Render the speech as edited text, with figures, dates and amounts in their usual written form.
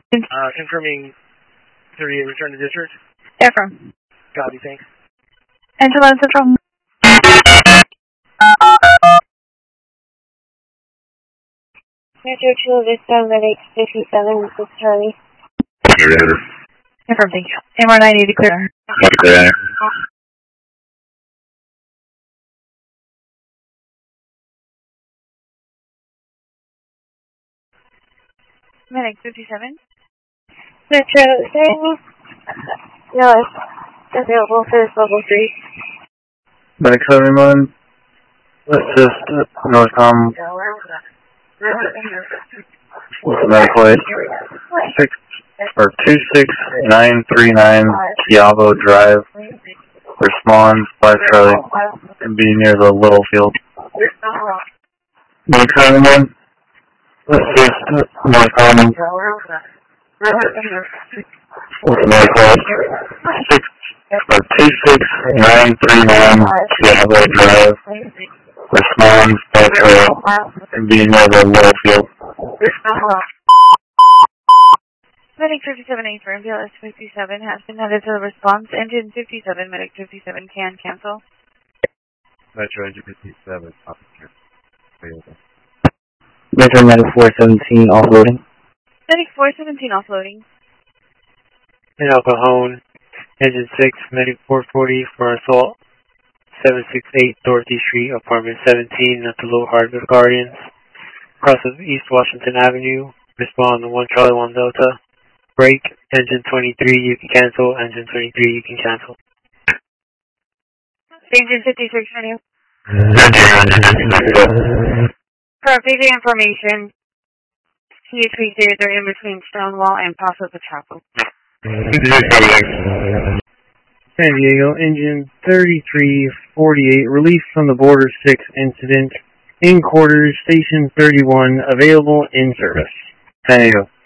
Confirming 38, return to district. Affirm. Copy, thanks. Angela Central. Metro Chula Vista, Medic 57, this is Charlie. Affirm, thank you. MR 980 clear. Clear. Medic 57. Metro, no, it's available for this level 3. Medic 71. Assist Northcom. With the medical aid. 26939 Kiavo Drive. Respond by Charlie and be near the Littlefield. Medic 71. Assist Northcom. With the medical aid. 26939 Kiavo Drive. Respond by Charlie and be near the Littlefield. Medic 57A for MPLS 57 has been added to the response. Engine 57, Medic 57 can cancel. Metro Engine 57, officer. Metro Medic 417 offloading. Medic 417 offloading. In El Cajon, Engine 6, Medic 440 for assault. 768 Dorothy Street, apartment 17 at the Low Hardwood Guardians. Cross of East Washington Avenue. Respond to 1 Charlie 1 Delta. Break, engine 23, you can cancel. Engine 23, you can cancel. Engine 56, menu. For basic information, CHP stated they're in between Stonewall and Paso Patraco. San Diego, engine 3348, released from the Border 6 incident. In quarters, station 31, available in service. San Diego.